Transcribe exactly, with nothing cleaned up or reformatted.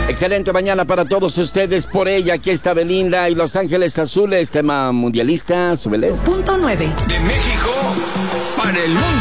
Excelente mañana para todos ustedes. Por ella, aquí está Belinda y Los Ángeles Azules, tema mundialista. Súbele. Punto nueve. De México para el mundo.